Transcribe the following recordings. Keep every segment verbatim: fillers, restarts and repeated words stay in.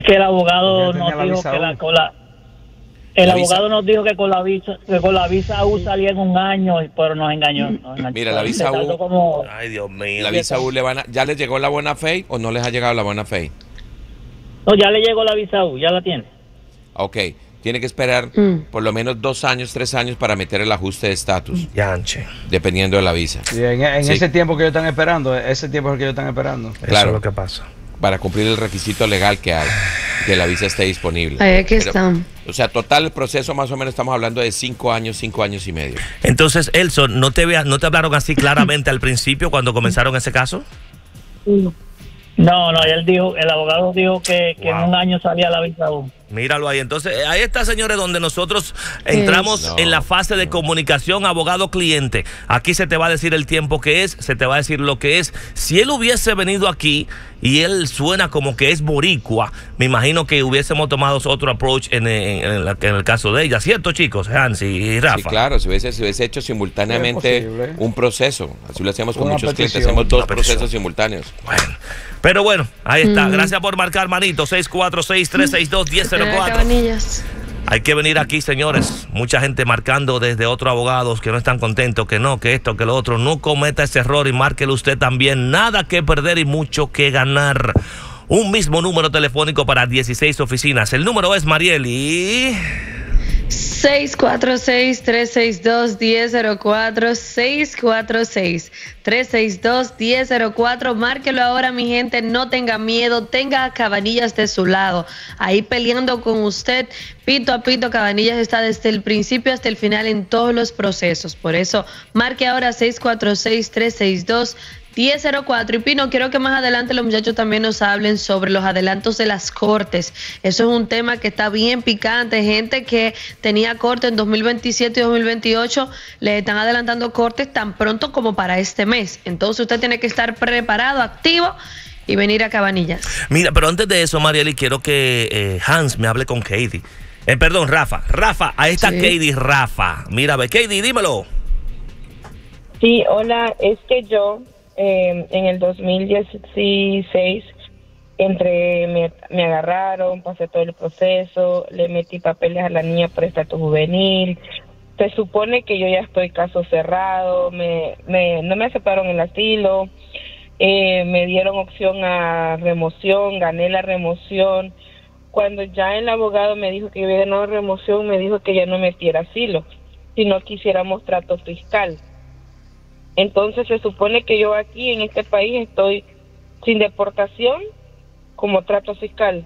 Que el abogado nos la dijo visa que la, U. con la el La abogado visa- nos dijo que con la visa que con la visa U salía en un año, pero nos engañó. Nos engañó. Mira, la Se visa tardó U- como Ay, Dios mío. La visa U le van a- ¿ya les llegó la buena fe o no les ha llegado la buena fe? no, ya le llegó la visa U, ya la tiene. Ok, tiene que esperar Mm. por lo menos dos años, tres años para meter el ajuste de estatus, Yanche. dependiendo de la visa. Y en, en Sí. ese tiempo que ellos están esperando, ese tiempo es el que ellos están esperando. Eso Claro. es lo que pasa. Para cumplir el requisito legal que hay, que la visa esté disponible. Ahí es que Pero, están. O sea, total el proceso más o menos estamos hablando de cinco años, cinco años y medio. Entonces, Elson, ¿no te, vea, ¿no te hablaron así claramente al principio cuando comenzaron ese caso? No, no, él dijo, el abogado dijo que, que Wow. en un año salía la visa U. Míralo ahí. Entonces, eh, ahí está, señores, donde nosotros entramos No, en la fase de comunicación abogado-cliente. Aquí se te va a decir el tiempo que es, se te va a decir lo que es. Si él hubiese venido aquí y él suena como que es boricua, me imagino que hubiésemos tomado otro approach en, en- en la- en el caso de ella. ¿Cierto, chicos? Hansi y Rafa. Sí, claro, si hubiese, si hubiese hecho simultáneamente Es posible. un proceso. Así lo hacemos con Una muchos clientes, petición. hacemos dos Una petición. procesos simultáneos. Bueno. Pero bueno, ahí está. Mm. Gracias por marcar, manito. seis cuatro seis, tres seis dos, uno cero Eh, cuatro. Cabanillas. Hay que venir aquí, señores. Mucha gente marcando desde otros abogados que no están contentos, que no, que esto, que lo otro. No cometa ese error y márquelo usted también. Nada que perder y mucho que ganar. Un mismo número telefónico para dieciséis oficinas. El número es Marieli. seis cuatro seis, tres seis dos, uno cero cuatro, seis cuatro seis, tres seis dos, uno cero cuatro. Márquelo ahora, mi gente, no tenga miedo, tenga a Cabanillas de su lado, ahí peleando con usted, pito a pito. Cabanillas está desde el principio hasta el final en todos los procesos, por eso marque ahora seis cuatro seis, tres seis dos, uno cero cuatro. Y Pino, quiero que más adelante los muchachos también nos hablen sobre los adelantos de las cortes. Eso es un tema que está bien picante. Gente que tenía corte en dos mil veintisiete y dos mil veintiocho le están adelantando cortes tan pronto como para este mes. Entonces usted tiene que estar preparado, activo y venir a Cabanillas. Mira, pero antes de eso, Marieli, quiero que eh, Hans me hable con Katie. Eh, perdón, Rafa. Rafa, ahí está Sí. Katie, Rafa. Mira, ve, Katie, dímelo. Sí, hola, es que yo eh, en el dos mil dieciséis entre me, me agarraron, pasé todo el proceso, le metí papeles a la niña por estatus juvenil. Se supone que yo ya estoy caso cerrado, me, me no me aceptaron el asilo, eh, me dieron opción a remoción, gané la remoción. Cuando ya el abogado me dijo que yo había ganado remoción, me dijo que ya no metiera asilo, sino que hiciéramos trato fiscal. Entonces se supone que yo aquí en este país estoy sin deportación como trato fiscal.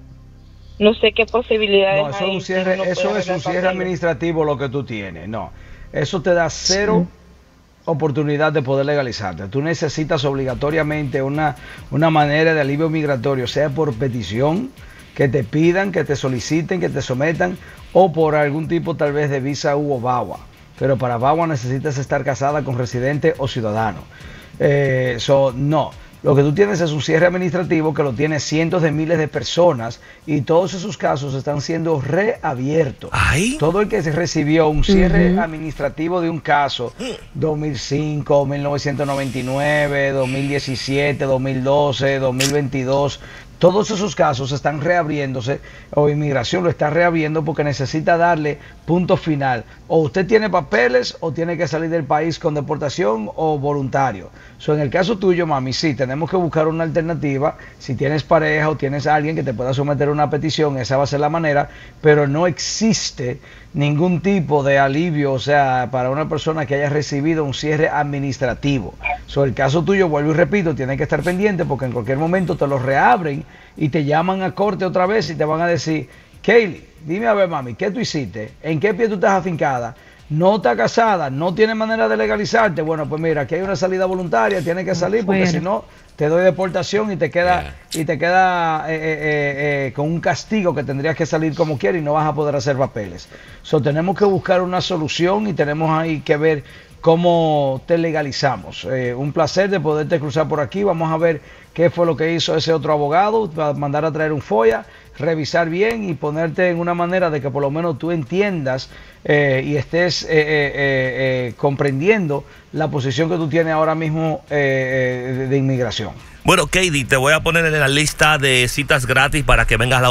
No sé qué posibilidades No, eso es hay un que cierre, uno eso pueda es un arreglar cierre papeles. administrativo lo que tú tienes. No, eso te da cero oportunidad de poder legalizarte. Tú necesitas obligatoriamente una, una manera de alivio migratorio, sea por petición, que te pidan, que te soliciten, que te sometan, o por algún tipo tal vez de visa U o VAWA. Pero para VAWA necesitas estar casada con residente o ciudadano. Eh, so, no. Lo que tú tienes es un cierre administrativo que lo tiene cientos de miles de personas y todos esos casos están siendo reabiertos. Ay. Todo el que se recibió un cierre Ujú. administrativo de un caso dos mil cinco, mil novecientos noventa y nueve, dos mil diecisiete, dos mil doce, dos mil veintidós, todos esos casos están reabriéndose, o inmigración lo está reabriendo porque necesita darle punto final. O usted tiene papeles o tiene que salir del país con deportación o voluntario. So, en el caso tuyo, mami, sí, tenemos que buscar una alternativa. Si tienes pareja o tienes a alguien que te pueda someter a una petición, esa va a ser la manera, pero no existe ningún tipo de alivio, o sea, para una persona que haya recibido un cierre administrativo. So, el caso tuyo, vuelvo y repito, tienes que estar pendiente porque en cualquier momento te lo reabren y te llaman a corte otra vez y te van a decir, Kaylee, dime a ver, mami, ¿qué tú hiciste? ¿En qué pie tú estás afincada? ¿No estás casada? ¿No tienes manera de legalizarte? Bueno, pues mira, aquí hay una salida voluntaria, tienes que salir porque Fuera. si no te doy deportación y te queda y te queda eh, eh, eh, eh, con un castigo que tendrías que salir como quieras y no vas a poder hacer papeles. So, tenemos que buscar una solución y tenemos ahí que ver cómo te legalizamos. Eh, un placer de poderte cruzar por aquí. Vamos a ver qué fue lo que hizo ese otro abogado, para mandar a traer un FOIA, revisar bien y ponerte en una manera de que por lo menos tú entiendas eh, y estés eh, eh, eh, eh, comprendiendo la posición que tú tienes ahora mismo eh, eh, de, de inmigración. Bueno, Katie, te voy a poner en la lista de citas gratis para que vengas a la